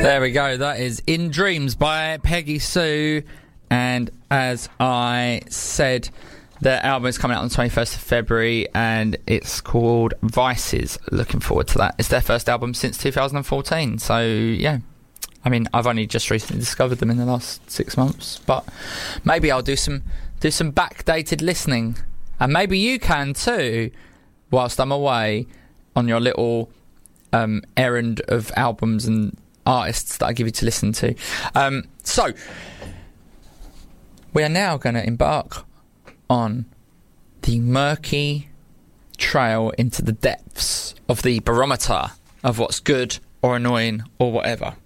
There we go. That is In Dreams by Peggy Sue. And as I said, their album is coming out on the 21st of February and it's called Vices. Looking forward to that. It's their first album since 2014. So, yeah. I mean, I've only just recently discovered them in the last 6 months. But maybe I'll do some backdated listening. And maybe you can too, whilst I'm away on your little errand of albums and artists that I give you to listen to. So, we are now going to embark on the murky trail into the depths of the barometer of what's good or annoying or whatever.